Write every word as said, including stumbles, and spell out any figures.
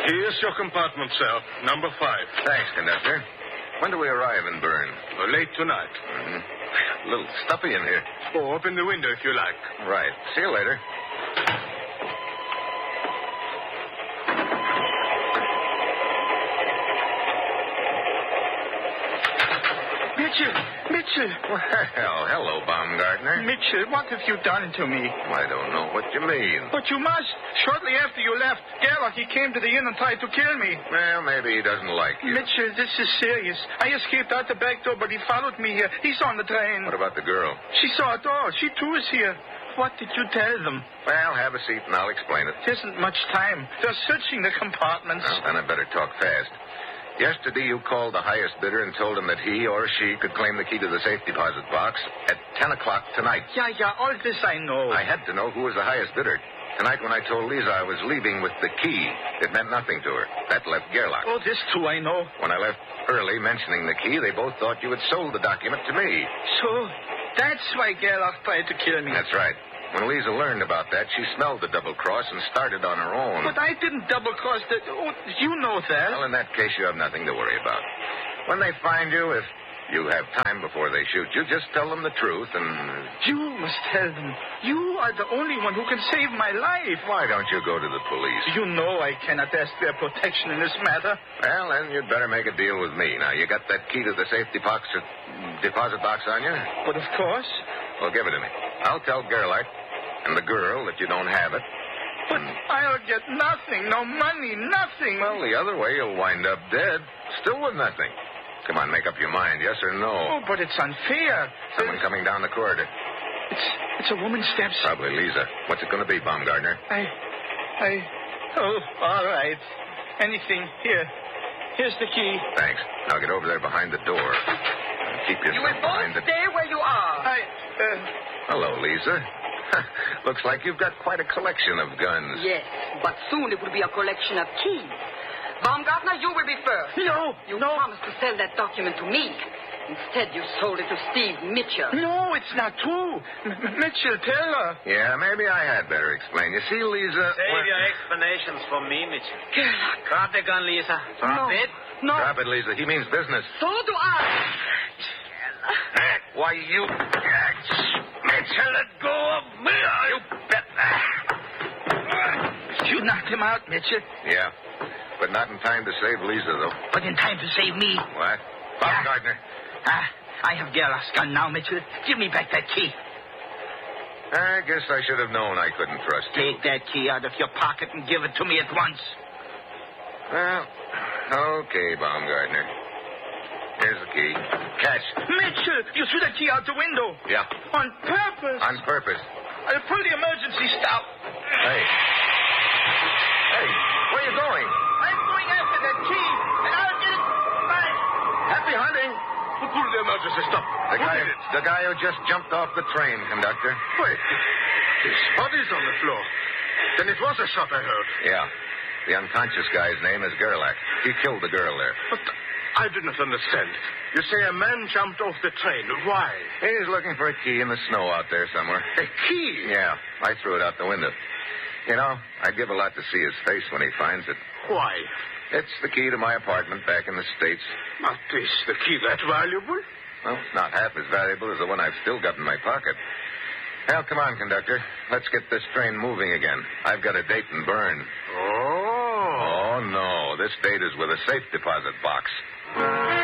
Here's your compartment, sir. Number five. Thanks, conductor. When do we arrive in Bern? Uh, late tonight. Mm-hmm. A little stuffy in here. Oh, open the window if you like. Right. See you later. Mitchell, Mitchell. Well, hello, Baumgartner. Mitchell, what have you done to me? I don't know what you mean. But you must. Shortly after you left, Gerlach, he came to the inn and tried to kill me. Well, maybe he doesn't like you. Mitchell, this is serious. I escaped out the back door, but he followed me here. He's on the train. What about the girl? She saw it all. She, too, is here. What did you tell them? Well, have a seat and I'll explain it. There isn't much time. They're searching the compartments. Well, then I better talk fast. Yesterday you called the highest bidder and told him that he or she could claim the key to the safe deposit box at ten o'clock tonight. Yeah, yeah, all this I know. I had to know who was the highest bidder. Tonight when I told Lisa I was leaving with the key, it meant nothing to her. That left Gerlach. Oh, this too I know. When I left early mentioning the key, they both thought you had sold the document to me. So, that's why Gerlach tried to kill me. That's right. When Lisa learned about that, she smelled the double cross and started on her own. But I didn't double cross the... Oh, you know that. Well, in that case, you have nothing to worry about. When they find you, if you have time before they shoot you, just tell them the truth and... You must tell them. You are the only one who can save my life. Why don't you go to the police? You know I cannot ask their protection in this matter. Well, then you'd better make a deal with me. Now, you got that key to the safe deposit, deposit box on you? But of course. Well, give it to me. I'll tell Gerlach and the girl that you don't have it. But I'll get nothing. No money, nothing. Well, the other way, you'll wind up dead. Still with nothing. Come on, make up your mind, yes or no? Oh, but it's unfair. Someone coming down the corridor. It's it's a woman's steps. Probably Lisa. What's it going to be, Baumgartner? I... I... Oh, all right. Anything. Here. Here's the key. Thanks. Now get over there behind the door. Keep yourself You will both behind the... stay where you are. I... Uh... Hello, Lisa. Looks like you've got quite a collection of guns. Yes, but soon it will be a collection of keys. Baumgartner, you will be first. No, You no. promised to sell that document to me. Instead, you sold it to Steve Mitchell. No, it's not true. M- Mitchell, tell her. Yeah, maybe I had better explain. You see, Lisa... Save when- your explanations for me, Mitchell. Gerlach. Drop the gun, Lisa. Drop No. it. No. Drop it, Lisa. He means business. So do I. Eh, Why, you... Mitchell, let go of me. You bet. You knocked him out, Mitchell. Yeah, but not in time to save Lisa, though. But in time to save me. What? Baumgartner. Ah, I have Gerlach's gun now, Mitchell. Give me back that key. I guess I should have known I couldn't trust you. Take that key out of your pocket and give it to me at once. Well, okay, Baumgartner. Here's the key. Catch. Mitchell, you threw that key out the window. Yeah, On purpose. on purpose. I'll pull the emergency stop. Hey. Hey, where are you going? I'm going after that key, and I'll get it back. Happy hunting. Who pulled the emergency stop? The Who guy, did it? the guy who just jumped off the train, conductor. Wait. His body's on the floor. Then it was a shot I heard. Yeah. The unconscious guy's name is Gerlach. He killed the girl there. But I did not understand. You say a man jumped off the train. Why? He's looking for a key in the snow out there somewhere. A key? Yeah, I threw it out the window. You know, I'd give a lot to see his face when he finds it. Why? It's the key to my apartment back in the States. But is the key that valuable? Well, it's not half as valuable as the one I've still got in my pocket. Well, come on, conductor. Let's get this train moving again. I've got a date in Bern. Oh. Oh, no. This date is with a safe deposit box.